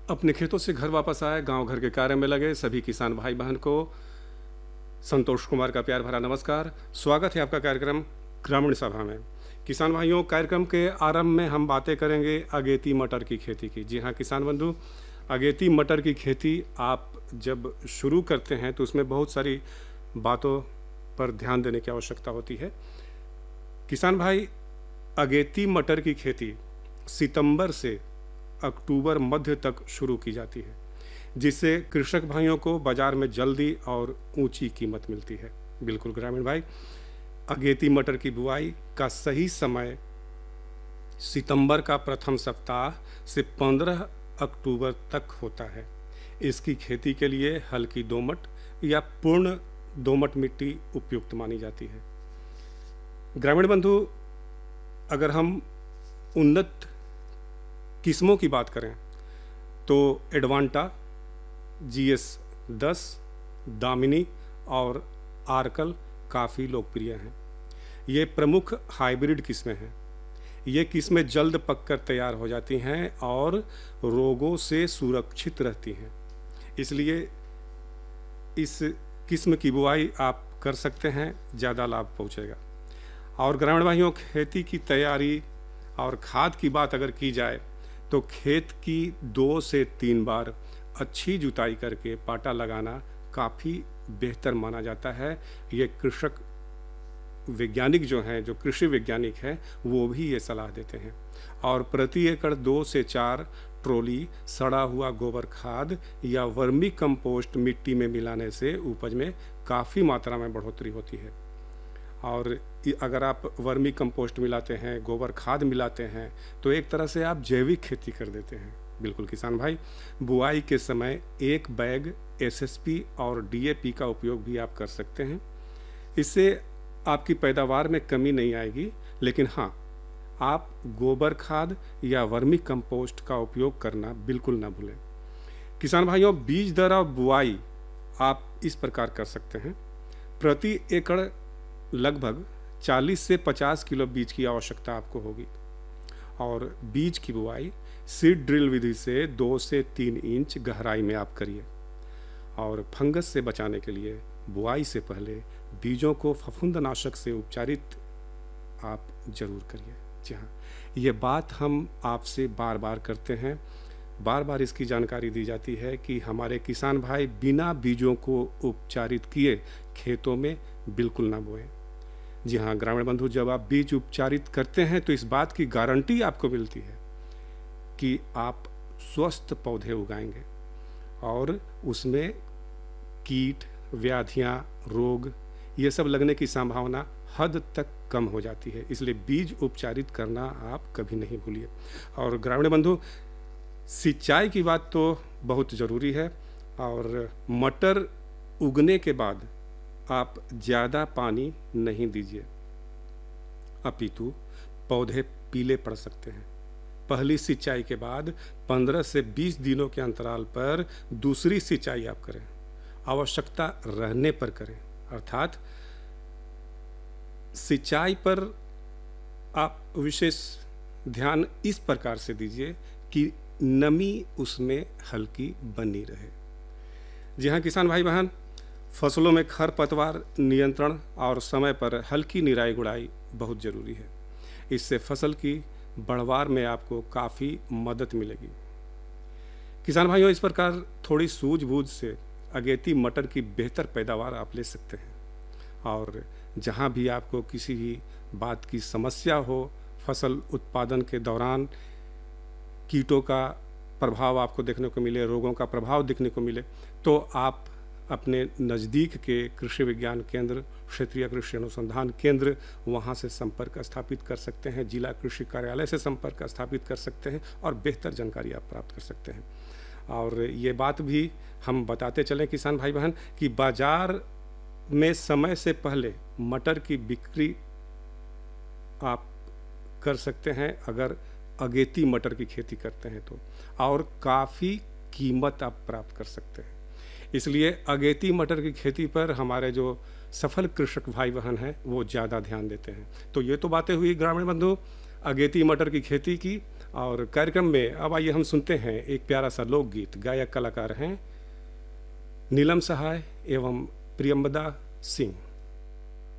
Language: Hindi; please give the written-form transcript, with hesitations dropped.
अपने खेतों से घर वापस आए, गांव घर के कार्य में लगे सभी किसान भाई बहन को संतोष कुमार का प्यार भरा नमस्कार। स्वागत है आपका कार्यक्रम ग्रामीण सभा में। किसान भाइयों, कार्यक्रम के आरंभ में हम बातें करेंगे अगेती मटर की खेती की। जी हाँ किसान बंधु, अगेती मटर की खेती आप जब शुरू करते हैं तो उसमें बहुत सारी बातों पर ध्यान देने की आवश्यकता होती है। किसान भाई, अगेती मटर की खेती सितंबर से अक्टूबर मध्य तक शुरू की जाती है, जिससे कृषक भाइयों को बाजार में जल्दी और ऊंची कीमत मिलती है। बिल्कुल ग्रामीण भाई, अगेती मटर की बुआई का सही समय सितंबर का प्रथम सप्ताह से 15 अक्टूबर तक होता है। इसकी खेती के लिए हल्की दोमट या पूर्ण दोमट मिट्टी उपयुक्त मानी जाती है। ग्रामीण बंधु, अगर हम उन्नत किस्मों की बात करें तो एडवांटा, GS10, दामिनी और आर्कल काफ़ी लोकप्रिय हैं। ये प्रमुख हाइब्रिड किस्में हैं। ये किस्में जल्द पककर तैयार हो जाती हैं और रोगों से सुरक्षित रहती हैं, इसलिए इस किस्म की बुआई आप कर सकते हैं, ज़्यादा लाभ पहुंचेगा। और ग्रामीण भाइयों, खेती की तैयारी और खाद की बात अगर की जाए तो खेत की 2 से 3 बार अच्छी जुताई करके पाटा लगाना काफ़ी बेहतर माना जाता है। ये कृषक वैज्ञानिक जो हैं, जो कृषि वैज्ञानिक हैं, वो भी ये सलाह देते हैं। और प्रति एकड़ 2 से 4 ट्रॉली सड़ा हुआ गोबर खाद या वर्मी कंपोस्ट मिट्टी में मिलाने से उपज में काफ़ी मात्रा में बढ़ोतरी होती है। और अगर आप वर्मी कंपोस्ट मिलाते हैं, गोबर खाद मिलाते हैं, तो एक तरह से आप जैविक खेती कर देते हैं। बिल्कुल किसान भाई, बुआई के समय 1 बैग SSP और DAP का उपयोग भी आप कर सकते हैं। इससे आपकी पैदावार में कमी नहीं आएगी, लेकिन हाँ, आप गोबर खाद या वर्मी कंपोस्ट का उपयोग करना बिल्कुल ना भूलें। किसान भाइयों, बीज दर और बुआई आप इस प्रकार कर सकते हैं। प्रति एकड़ लगभग 40 से 50 किलो बीज की आवश्यकता आपको होगी। और बीज की बुआई सीड ड्रिल विधि से 2 से 3 इंच गहराई में आप करिए। और फंगस से बचाने के लिए बुआई से पहले बीजों को फफूंदनाशक से उपचारित आप जरूर करिए। जी हाँ, ये बात हम आपसे बार बार करते हैं, बार बार इसकी जानकारी दी जाती है कि हमारे किसान भाई बिना बीजों को उपचारित किए खेतों में बिल्कुल ना बोएं। जी हाँ ग्रामीण बंधु, जब आप बीज उपचारित करते हैं तो इस बात की गारंटी आपको मिलती है कि आप स्वस्थ पौधे उगाएंगे और उसमें कीट, व्याधियाँ, रोग ये सब लगने की संभावना हद तक कम हो जाती है। इसलिए बीज उपचारित करना आप कभी नहीं भूलिए। और ग्रामीण बंधु, सिंचाई की बात तो बहुत ज़रूरी है। और मटर उगने के बाद आप ज़्यादा पानी नहीं दीजिए, अपितु पौधे पीले पड़ सकते हैं। पहली सिंचाई के बाद 15 से 20 दिनों के अंतराल पर दूसरी सिंचाई आप करें, आवश्यकता रहने पर करें। अर्थात सिंचाई पर आप विशेष ध्यान इस प्रकार से दीजिए कि नमी उसमें हल्की बनी रहे। जी हाँ किसान भाई बहन, फसलों में खरपतवार नियंत्रण और समय पर हल्की निराई गुड़ाई बहुत ज़रूरी है। इससे फसल की बढ़वार में आपको काफ़ी मदद मिलेगी। किसान भाइयों, इस प्रकार थोड़ी सूझबूझ से अगेती मटर की बेहतर पैदावार आप ले सकते हैं। और जहाँ भी आपको किसी भी बात की समस्या हो, फसल उत्पादन के दौरान कीटों का प्रभाव आपको देखने को मिले, रोगों का प्रभाव देखने को मिले, तो आप अपने नज़दीक के कृषि विज्ञान केंद्र, क्षेत्रीय कृषि अनुसंधान केंद्र, वहाँ से संपर्क स्थापित कर सकते हैं। जिला कृषि कार्यालय से संपर्क स्थापित कर सकते हैं और बेहतर जानकारी आप प्राप्त कर सकते हैं। और ये बात भी हम बताते चलें किसान भाई बहन कि बाज़ार में समय से पहले मटर की बिक्री आप कर सकते हैं अगर अगेती मटर की खेती करते हैं तो, और काफ़ी कीमत आप प्राप्त कर सकते हैं। इसलिए अगेती मटर की खेती पर हमारे जो सफल कृषक भाई बहन हैं वो ज़्यादा ध्यान देते हैं। तो ये तो बातें हुई ग्रामीण बंधु अगेती मटर की खेती की। और कार्यक्रम में अब आइए हम सुनते हैं एक प्यारा सा लोकगीत। गायक कलाकार हैं नीलम सहाय एवं प्रियंबदा सिंह।